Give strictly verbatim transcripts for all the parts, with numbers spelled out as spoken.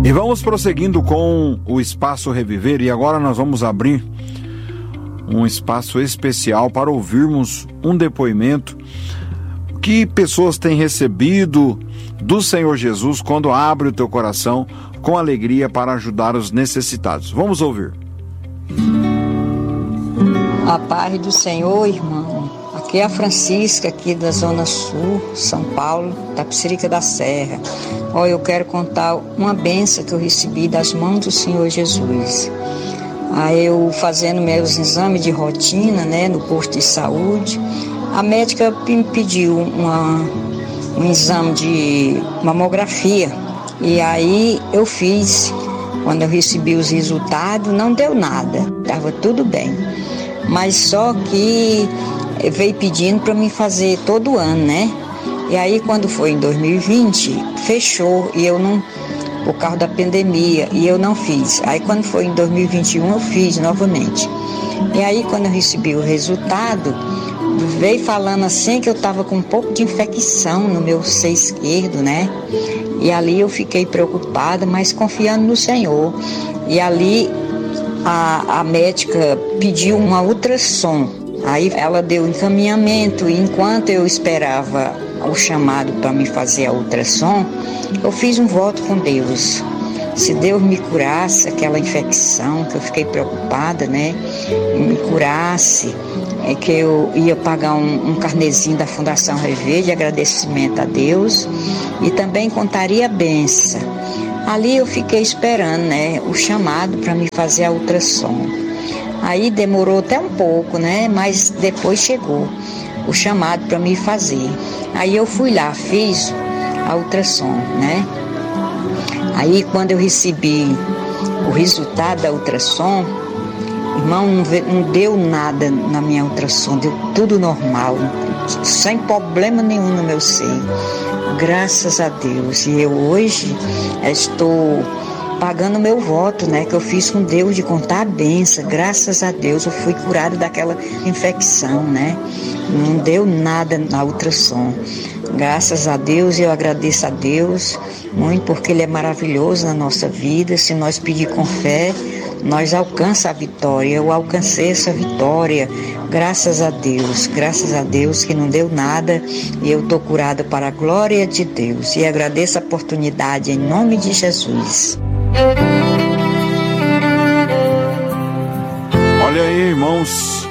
E vamos prosseguindo com o Espaço Reviver, e agora nós vamos abrir um espaço especial para ouvirmos um depoimento que pessoas têm recebido do Senhor Jesus quando abre o teu coração com alegria para ajudar os necessitados. Vamos ouvir. A paz do Senhor, irmão. Aqui é a Francisca, aqui da Zona Sul, São Paulo, Tapicerica da Serra. Olha, eu quero contar uma bênção que eu recebi das mãos do Senhor Jesus. Aí eu fazendo meus exames de rotina, né, no posto de saúde, a médica me pediu uma, um exame de mamografia. E aí eu fiz. Quando eu recebi os resultados, não deu nada, estava tudo bem. Mas só que veio pedindo para mim fazer todo ano, né? E aí quando foi em dois mil e vinte, fechou e eu não, por causa da pandemia, e eu não fiz. Aí quando foi em dois mil e vinte e um eu fiz novamente. E aí quando eu recebi o resultado, veio falando assim que eu estava com um pouco de infecção no meu seio esquerdo, né? E ali eu fiquei preocupada, mas confiando no Senhor. E ali a, a médica pediu uma ultrassom. Aí ela deu encaminhamento, e enquanto eu esperava o chamado para me fazer a ultrassom, eu fiz um voto com Deus. Se Deus me curasse aquela infecção, que eu fiquei preocupada, né? Me curasse, é que eu ia pagar um, um carnezinho da Fundação Rever de agradecimento a Deus, e também contaria a benção. Ali eu fiquei esperando, né, o chamado para me fazer a ultrassom. Aí demorou até um pouco, né, mas depois chegou o chamado para me fazer. Aí eu fui lá, fiz a ultrassom, né. Aí quando eu recebi o resultado da ultrassom, irmão, não deu nada na minha ultrassom, deu tudo normal, sem problema nenhum no meu seio. Graças a Deus. E eu hoje estou pagando meu voto, né, que eu fiz com Deus de contar a benção. Graças a Deus eu fui curado daquela infecção, né? Não deu nada na ultrassom. Graças a Deus, eu agradeço a Deus muito, porque Ele é maravilhoso na nossa vida. Se nós pedir com fé, nós alcançamos a vitória. Eu alcancei essa vitória, graças a Deus, graças a Deus que não deu nada, e eu estou curada para a glória de Deus. E agradeço a oportunidade em nome de Jesus. Olha aí, irmãos,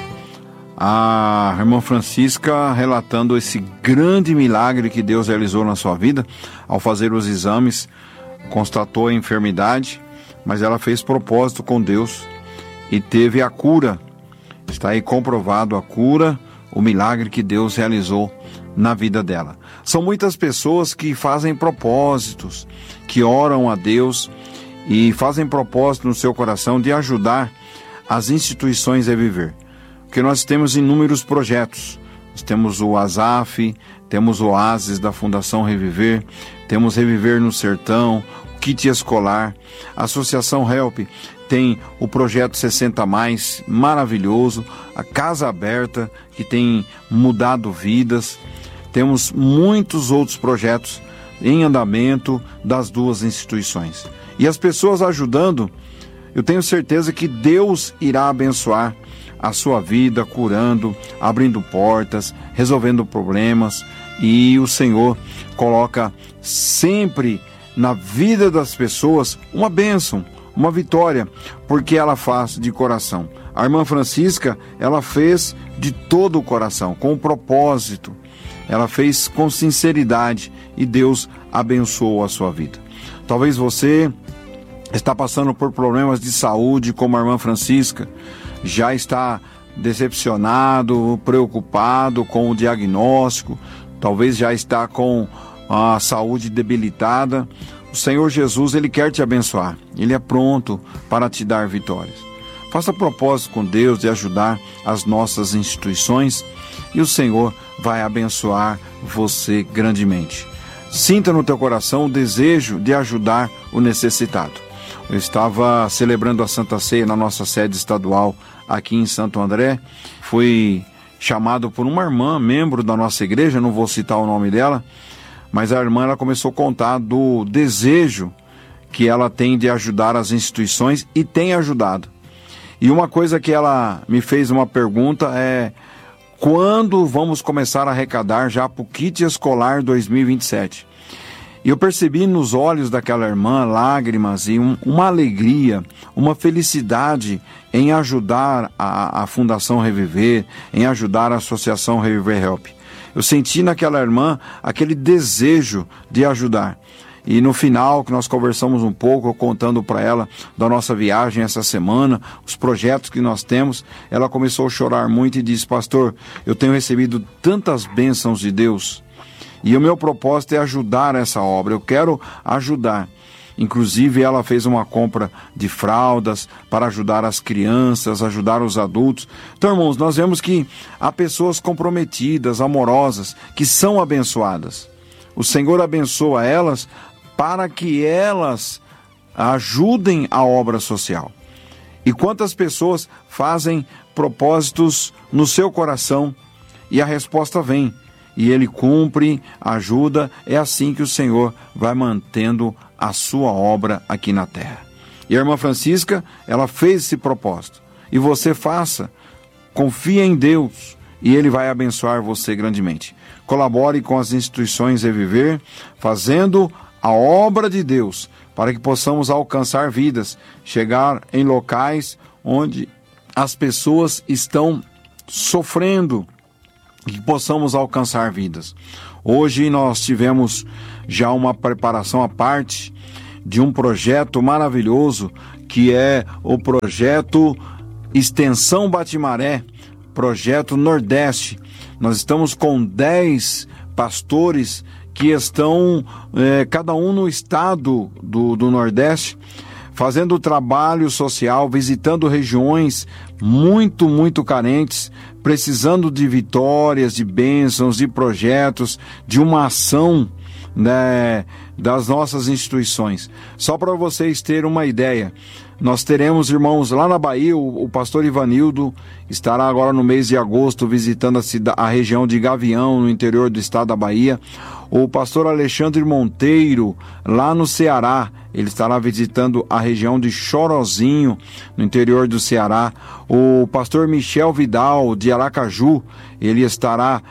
a irmã Francisca relatando esse grande milagre que Deus realizou na sua vida. Ao fazer os exames, constatou a enfermidade, mas ela fez propósito com Deus e teve a cura. Está aí comprovado a cura, o milagre que Deus realizou na vida dela. São muitas pessoas que fazem propósitos, que oram a Deus e fazem propósito no seu coração de ajudar as instituições a viver. Porque nós temos inúmeros projetos. Nós temos o ASAF, temos o Oásis da Fundação Reviver, temos Reviver no Sertão, Kit Escolar, a Associação Help tem o projeto sessenta mais, maravilhoso, a Casa Aberta, que tem mudado vidas. Temos muitos outros projetos em andamento das duas instituições. E as pessoas ajudando, eu tenho certeza que Deus irá abençoar a sua vida, curando, abrindo portas, resolvendo problemas, e o Senhor coloca sempre na vida das pessoas uma bênção, uma vitória, porque ela faz de coração. A irmã Francisca, ela fez de todo o coração, com propósito, ela fez com sinceridade, e Deus abençoou a sua vida. Talvez você está passando por problemas de saúde, como a irmã Francisca, já está decepcionado, preocupado com o diagnóstico, talvez já está com a saúde debilitada. O Senhor Jesus, Ele quer te abençoar, Ele é pronto para te dar vitórias. Faça propósito com Deus de ajudar as nossas instituições, e o Senhor vai abençoar você grandemente. Sinta no teu coração o desejo de ajudar o necessitado. Eu estava celebrando a Santa Ceia na nossa sede estadual aqui em Santo André. Fui chamado por uma irmã, membro da nossa igreja, não vou citar o nome dela, mas a irmã ela começou a contar do desejo que ela tem de ajudar as instituições e tem ajudado. E uma coisa que ela me fez uma pergunta é: quando vamos começar a arrecadar já para o kit escolar dois mil e vinte e sete? E eu percebi nos olhos daquela irmã lágrimas e um, uma alegria, uma felicidade em ajudar a, a Fundação Reviver, em ajudar a Associação Reviver Help. Eu senti naquela irmã aquele desejo de ajudar. E no final, que nós conversamos um pouco, contando para ela da nossa viagem essa semana, os projetos que nós temos, ela começou a chorar muito e disse: pastor, eu tenho recebido tantas bênçãos de Deus, e o meu propósito é ajudar essa obra, eu quero ajudar. Inclusive, ela fez uma compra de fraldas para ajudar as crianças, ajudar os adultos. Então, irmãos, nós vemos que há pessoas comprometidas, amorosas, que são abençoadas. O Senhor abençoa elas para que elas ajudem a obra social. E quantas pessoas fazem propósitos no seu coração e a resposta vem. E ele cumpre, ajuda, é assim que o Senhor vai mantendo a sua obra aqui na terra. E a irmã Francisca, ela fez esse propósito. E você faça, confie em Deus e Ele vai abençoar você grandemente. Colabore com as instituições Reviver, fazendo a obra de Deus, para que possamos alcançar vidas, chegar em locais onde as pessoas estão sofrendo, que possamos alcançar vidas. Hoje nós tivemos já uma preparação à parte de um projeto maravilhoso, que é o projeto Extensão Batimaré, projeto Nordeste. Nós estamos com dez pastores que estão, é, cada um no estado do, do Nordeste, fazendo trabalho social, visitando regiões muito, muito carentes, precisando de vitórias, de bênçãos, de projetos, de uma ação, né, das nossas instituições. Só para vocês terem uma ideia, nós teremos, irmãos, lá na Bahia, o, o pastor Ivanildo estará agora no mês de agosto visitando a, cida, a região de Gavião, no interior do estado da Bahia. O pastor Alexandre Monteiro, lá no Ceará, ele estará visitando a região de Chorozinho, no interior do Ceará. O pastor Michel Vidal, de Aracaju, ele estará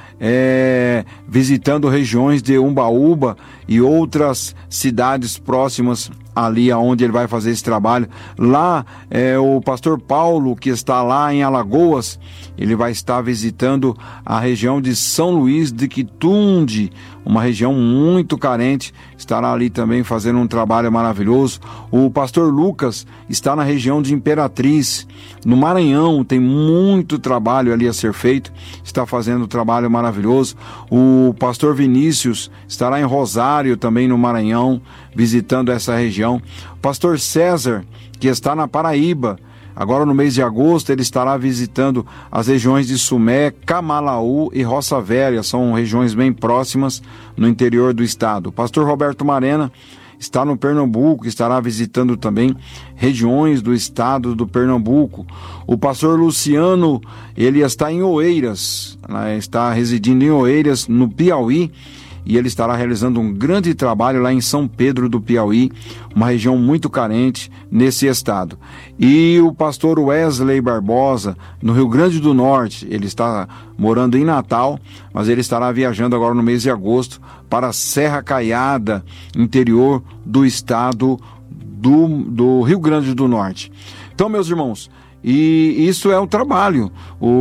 é, visitando regiões de Umbaúba e outras cidades próximas ali aonde ele vai fazer esse trabalho. Lá, é, o pastor Paulo, que está lá em Alagoas, ele vai estar visitando a região de São Luís de Quitunde, uma região muito carente, estará ali também fazendo um trabalho maravilhoso. O pastor Lucas está na região de Imperatriz, no Maranhão, tem muito trabalho ali a ser feito, está fazendo um trabalho maravilhoso. O pastor Vinícius estará em Rosário, também no Maranhão, visitando essa região. O pastor César, que está na Paraíba, agora no mês de agosto ele estará visitando as regiões de Sumé, Camalaú e Roça Velha, são regiões bem próximas no interior do estado. O pastor Roberto Marena está no Pernambuco, estará visitando também regiões do estado do Pernambuco. O pastor Luciano, ele está em Oeiras, né, está residindo em Oeiras, no Piauí, e ele estará realizando um grande trabalho lá em São Pedro do Piauí, uma região muito carente nesse estado. E o pastor Wesley Barbosa, no Rio Grande do Norte, ele está morando em Natal, mas ele estará viajando agora no mês de agosto para a Serra Caiada, interior do estado do, do Rio Grande do Norte. Então, meus irmãos, e isso é o trabalho.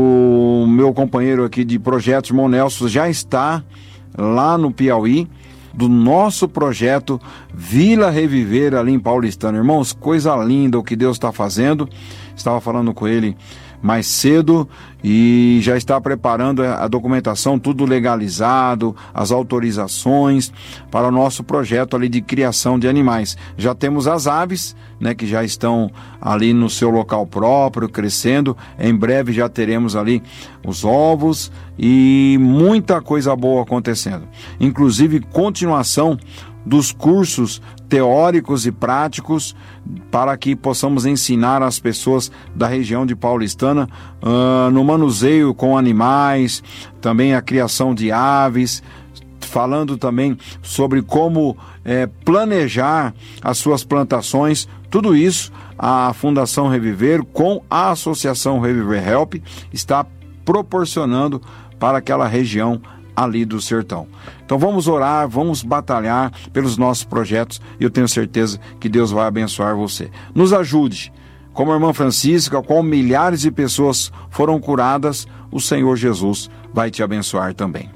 O meu companheiro aqui de projetos, irmão Nelson, já está lá no Piauí, do nosso projeto Vila Reviver ali em Paulistana. Irmãos, coisa linda o que Deus está fazendo. Estava falando com ele mais cedo e já está preparando a documentação, tudo legalizado, as autorizações para o nosso projeto ali de criação de animais. Já temos as aves, né, que já estão ali no seu local próprio, crescendo. Em breve já teremos ali os ovos e muita coisa boa acontecendo. Inclusive continuação dos cursos teóricos e práticos para que possamos ensinar as pessoas da região de Paulistana uh, no manuseio com animais, também a criação de aves, falando também sobre como é, planejar as suas plantações. Tudo isso a Fundação Reviver, com a Associação Reviver Help, está proporcionando para aquela região ali do sertão. Então vamos orar, vamos batalhar pelos nossos projetos e eu tenho certeza que Deus vai abençoar você. Nos ajude. Como a irmã Francisca, com milhares de pessoas foram curadas, o Senhor Jesus vai te abençoar também.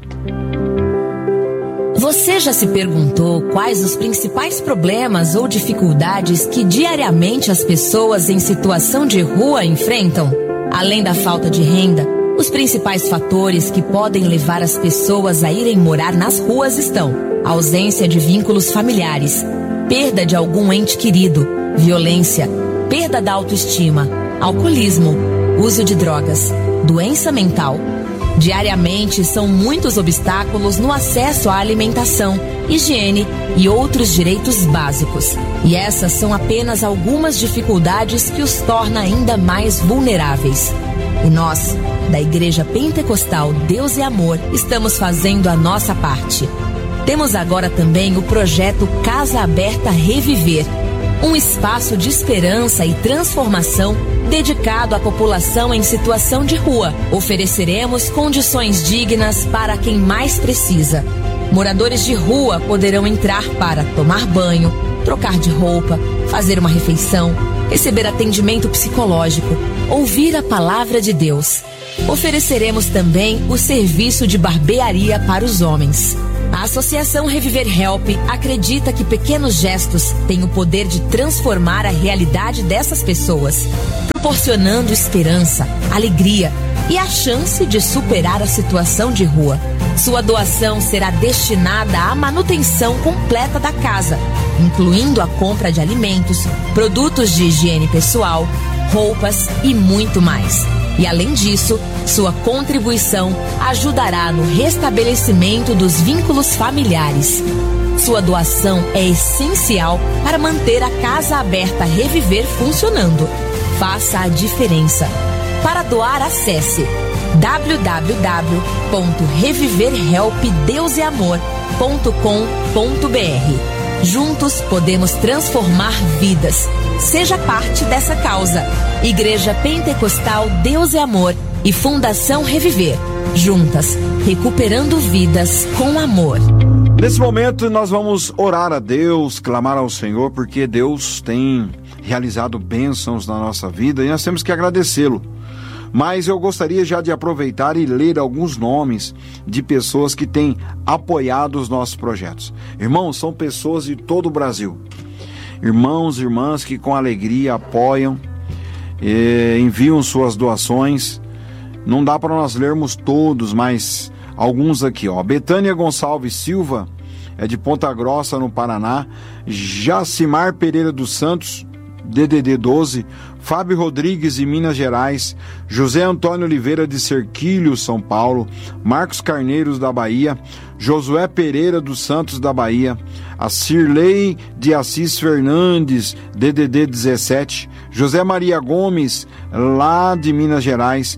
Você já se perguntou quais os principais problemas ou dificuldades que diariamente as pessoas em situação de rua enfrentam? Além da falta de renda, os principais fatores que podem levar as pessoas a irem morar nas ruas estão: ausência de vínculos familiares, perda de algum ente querido, violência, perda da autoestima, alcoolismo, uso de drogas, doença mental. Diariamente são muitos obstáculos no acesso à alimentação, higiene e outros direitos básicos. E essas são apenas algumas dificuldades que os torna ainda mais vulneráveis. E nós, da Igreja Pentecostal Deus é Amor, estamos fazendo a nossa parte. Temos agora também o projeto Casa Aberta Reviver, um espaço de esperança e transformação dedicado à população em situação de rua. Ofereceremos condições dignas para quem mais precisa. Moradores de rua poderão entrar para tomar banho, trocar de roupa, fazer uma refeição, receber atendimento psicológico, ouvir a palavra de Deus. Ofereceremos também o serviço de barbearia para os homens. A Associação Reviver Help acredita que pequenos gestos têm o poder de transformar a realidade dessas pessoas, proporcionando esperança, alegria e a chance de superar a situação de rua. Sua doação será destinada à manutenção completa da casa, incluindo a compra de alimentos, produtos de higiene pessoal, roupas e muito mais. E além disso, sua contribuição ajudará no restabelecimento dos vínculos familiares. Sua doação é essencial para manter a Casa Aberta Reviver funcionando. Faça a diferença. Para doar, acesse w w w ponto reviver help deus é amor ponto com ponto b r. Juntos podemos transformar vidas. Seja parte dessa causa. Igreja Pentecostal Deus é Amor e Fundação Reviver. Juntas, recuperando vidas com amor. Nesse momento nós vamos orar a Deus, clamar ao Senhor, porque Deus tem realizado bênçãos na nossa vida e nós temos que agradecê-lo. Mas eu gostaria já de aproveitar e ler alguns nomes de pessoas que têm apoiado os nossos projetos. Irmãos, são pessoas de todo o Brasil. Irmãos e irmãs que com alegria apoiam, eh, enviam suas doações. Não dá para nós lermos todos, mas alguns aqui, ó. Betânia Gonçalves Silva, é de Ponta Grossa, no Paraná. Jacimar Pereira dos Santos, D D D doze, Fábio Rodrigues, de Minas Gerais, José Antônio Oliveira, de Serquilho, São Paulo, Marcos Carneiros, da Bahia, Josué Pereira dos Santos, da Bahia, a Cirlei de Assis Fernandes, D D D dezessete, José Maria Gomes, lá de Minas Gerais,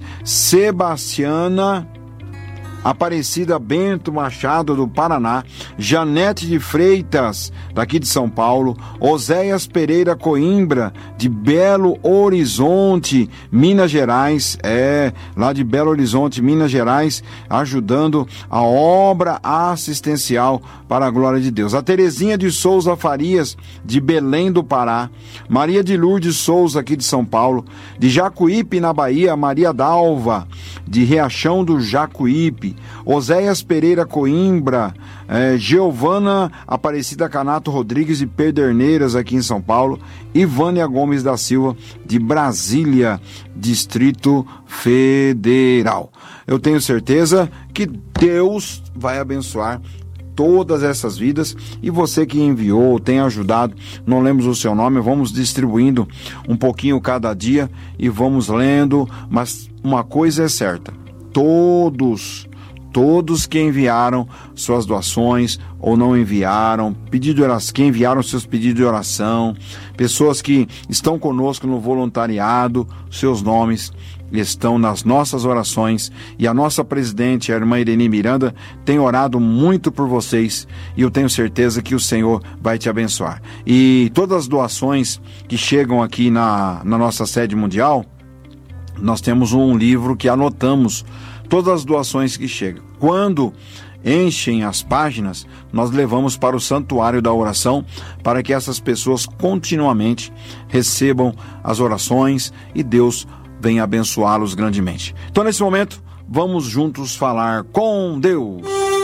Sebastiana Aparecida Bento Machado, do Paraná, Janete de Freitas, daqui de São Paulo, Oséias Pereira Coimbra, de Belo Horizonte, Minas Gerais, é, lá de Belo Horizonte, Minas Gerais, ajudando a obra assistencial para a glória de Deus. A Terezinha de Souza Farias, de Belém do Pará, Maria de Lourdes Souza, aqui de São Paulo, de Jacuípe, na Bahia, Maria Dalva, de Riachão do Jacuípe, Oséias Pereira Coimbra, eh, Giovana Aparecida Canato Rodrigues de Pederneiras, aqui em São Paulo, e Vânia Gomes da Silva, de Brasília, Distrito Federal. Eu tenho certeza que Deus vai abençoar todas essas vidas, e você que enviou, tem ajudado, não lemos o seu nome, vamos distribuindo um pouquinho cada dia e vamos lendo, mas uma coisa é certa, todos todos que enviaram suas doações ou não enviaram, pedido de oração, que enviaram seus pedidos de oração, pessoas que estão conosco no voluntariado, seus nomes estão nas nossas orações, e a nossa presidente, a irmã Irene Miranda, tem orado muito por vocês, e eu tenho certeza que o Senhor vai te abençoar. E todas as doações que chegam aqui na, na nossa sede mundial, nós temos um livro que anotamos todas as doações que chegam. Quando enchem as páginas, nós levamos para o santuário da oração, para que essas pessoas continuamente recebam as orações e Deus venha abençoá-los grandemente. Então, nesse momento, vamos juntos falar com Deus.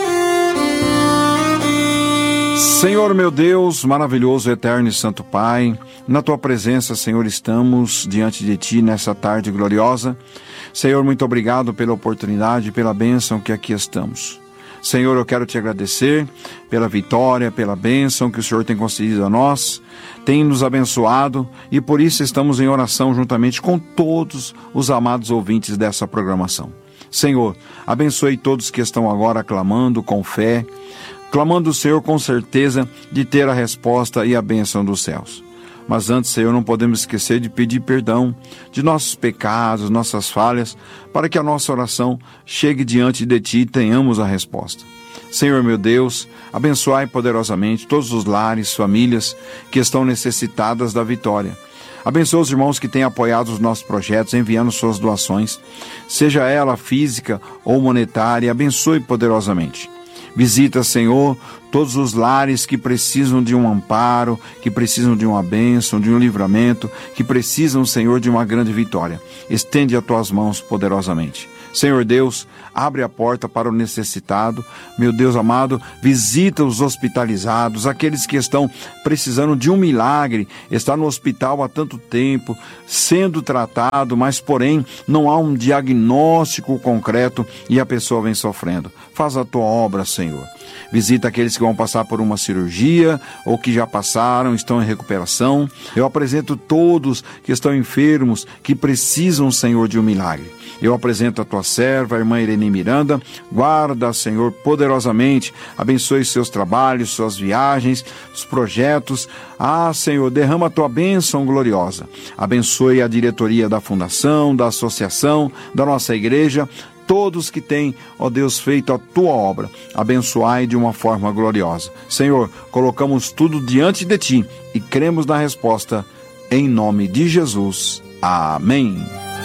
Senhor meu Deus, maravilhoso, eterno e santo Pai, na Tua presença, Senhor, estamos diante de Ti nessa tarde gloriosa. Senhor, muito obrigado pela oportunidade, pela bênção que aqui estamos. Senhor, eu quero Te agradecer pela vitória, pela bênção que o Senhor tem concedido a nós, tem nos abençoado, e por isso estamos em oração juntamente com todos os amados ouvintes dessa programação. Senhor, abençoe todos que estão agora clamando com fé, clamando o Senhor com certeza de ter a resposta e a bênção dos céus. Mas antes, Senhor, não podemos esquecer de pedir perdão de nossos pecados, nossas falhas, para que a nossa oração chegue diante de Ti e tenhamos a resposta. Senhor meu Deus, abençoai poderosamente todos os lares, famílias que estão necessitadas da vitória. Abençoa os irmãos que têm apoiado os nossos projetos, enviando suas doações, seja ela física ou monetária, abençoe poderosamente. Visita, Senhor, todos os lares que precisam de um amparo, que precisam de uma bênção, de um livramento, que precisam, Senhor, de uma grande vitória. Estende as Tuas mãos poderosamente. Senhor Deus, abre a porta para o necessitado. Meu Deus amado, visita os hospitalizados, aqueles que estão precisando de um milagre, está no hospital há tanto tempo, sendo tratado, mas porém não há um diagnóstico concreto e a pessoa vem sofrendo. Faz a Tua obra, Senhor. Visita aqueles que vão passar por uma cirurgia ou que já passaram, estão em recuperação. Eu apresento todos que estão enfermos, que precisam, Senhor, de um milagre. Eu apresento a Tua serva, a irmã Irene Miranda. Guarda, Senhor, poderosamente. Abençoe seus trabalhos, suas viagens, os projetos. Ah, Senhor, derrama a Tua bênção gloriosa. Abençoe a diretoria da fundação, da associação, da nossa igreja. Todos que têm, ó Deus, feito a Tua obra, abençoai de uma forma gloriosa. Senhor, colocamos tudo diante de Ti e cremos na resposta, em nome de Jesus. Amém.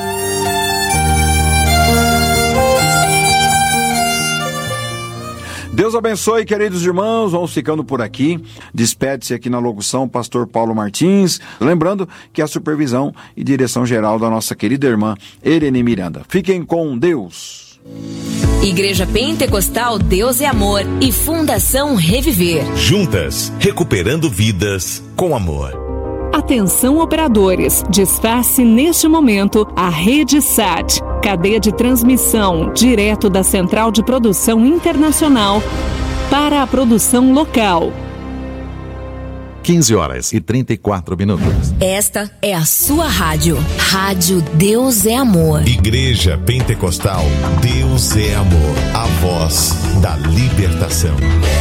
Deus abençoe, queridos irmãos, vamos ficando por aqui. Despede-se aqui na locução, pastor Paulo Martins. Lembrando que a supervisão e direção geral da nossa querida irmã Irene Miranda. Fiquem com Deus. Igreja Pentecostal Deus é Amor e Fundação Reviver. Juntas, recuperando vidas com amor. Atenção operadores, desface neste momento a Rede Sat, cadeia de transmissão direto da Central de Produção Internacional para a produção local. quinze horas e trinta e quatro minutos. Esta é a sua rádio. Rádio Deus é Amor. Igreja Pentecostal Deus é Amor. A voz da libertação.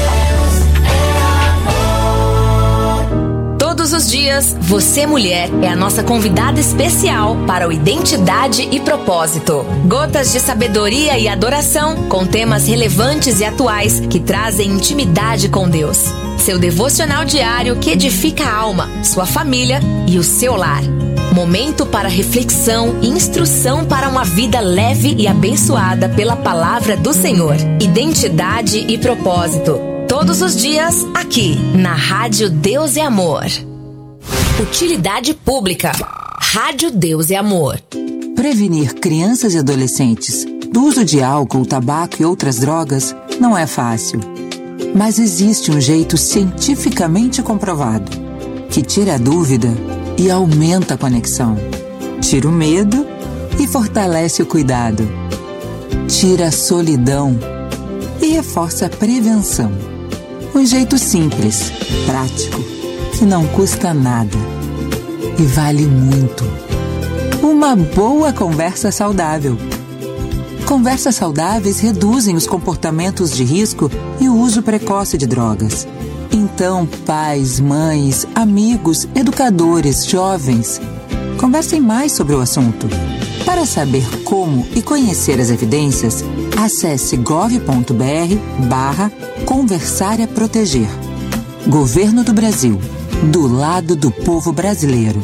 Todos os dias, você mulher é a nossa convidada especial para o Identidade e Propósito. Gotas de sabedoria e adoração com temas relevantes e atuais que trazem intimidade com Deus. Seu devocional diário que edifica a alma, sua família e o seu lar. Momento para reflexão e instrução para uma vida leve e abençoada pela palavra do Senhor. Identidade e Propósito. Todos os dias, aqui, na Rádio Deus é Amor. Utilidade pública. Rádio Deus é Amor. Prevenir crianças e adolescentes do uso de álcool, tabaco e outras drogas não é fácil. Mas existe um jeito cientificamente comprovado, que tira a dúvida e aumenta a conexão. Tira o medo e fortalece o cuidado. Tira a solidão e reforça a prevenção. Um jeito simples, prático, que não custa nada e vale muito. Uma boa conversa saudável. Conversas saudáveis reduzem os comportamentos de risco e o uso precoce de drogas. Então, pais, mães, amigos, educadores, jovens, conversem mais sobre o assunto. Para saber como e conhecer as evidências, acesse gov.br barra conversar é proteger. Governo do Brasil, do lado do povo brasileiro.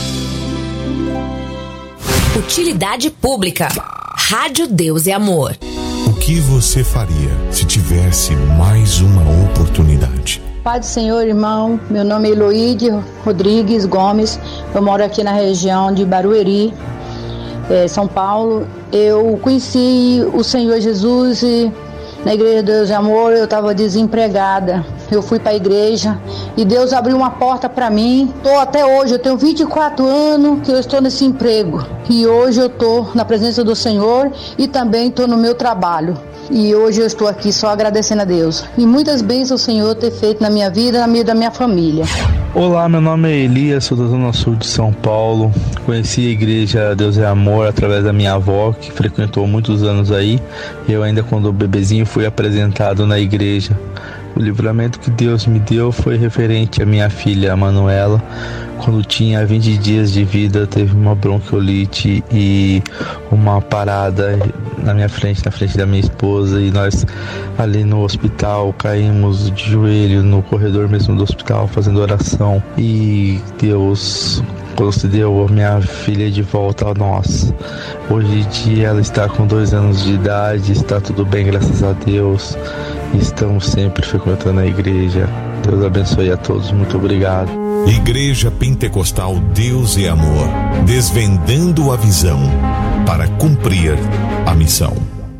Utilidade pública. Rádio Deus e Amor. O que você faria se tivesse mais uma oportunidade? Pai do Senhor, irmão, meu nome é Eloíde Rodrigues Gomes, eu moro aqui na região de Barueri, é, São Paulo. Eu conheci o Senhor Jesus e na Igreja Deus e Amor eu estava desempregada. Eu fui para a igreja e Deus abriu uma porta para mim. Estou até hoje, eu tenho vinte e quatro anos que eu estou nesse emprego. E hoje eu estou na presença do Senhor e também estou no meu trabalho. E hoje eu estou aqui só agradecendo a Deus. E muitas bênçãos o Senhor ter feito na minha vida e na vida da minha família. Olá, meu nome é Elias, sou da Zona Sul de São Paulo. Conheci a Igreja Deus é Amor através da minha avó, que frequentou muitos anos aí. Eu ainda quando bebezinho fui apresentado na igreja. O livramento que Deus me deu foi referente à minha filha, a Manuela. Quando tinha vinte dias de vida, teve uma bronquiolite e uma parada na minha frente, na frente da minha esposa. E nós ali no hospital caímos de joelho no corredor mesmo do hospital, fazendo oração. E Deus concedeu a minha filha de volta a nós. Hoje em dia ela está com dois anos de idade, está tudo bem, graças a Deus. Estamos sempre frequentando a igreja. Deus abençoe a todos. Muito obrigado. Igreja Pentecostal Deus e Amor, desvendando a visão para cumprir a missão.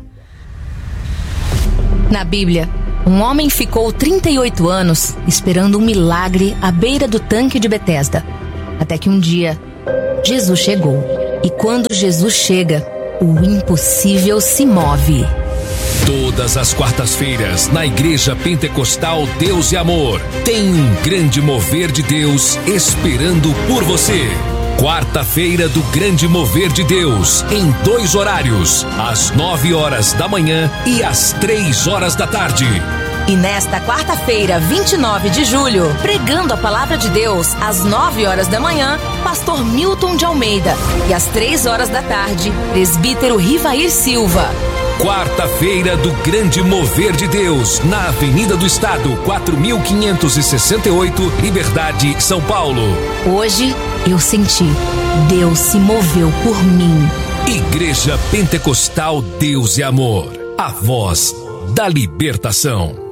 Na Bíblia, um homem ficou trinta e oito anos esperando um milagre à beira do tanque de Betesda. Até que um dia, Jesus chegou. E quando Jesus chega, o impossível se move. Todas as quartas-feiras, na Igreja Pentecostal Deus e Amor, tem um grande mover de Deus esperando por você. Quarta-feira do Grande Mover de Deus, em dois horários, às nove horas da manhã e às três horas da tarde. E nesta quarta-feira, vinte e nove de julho, pregando a Palavra de Deus, às nove horas da manhã, Pastor Milton de Almeida. E às três horas da tarde, Presbítero Rivair Silva. Quarta-feira do Grande Mover de Deus, na Avenida do Estado, quatro mil quinhentos e sessenta e oito, Liberdade, São Paulo. Hoje eu senti, Deus se moveu por mim. Igreja Pentecostal Deus e Amor, a voz da libertação.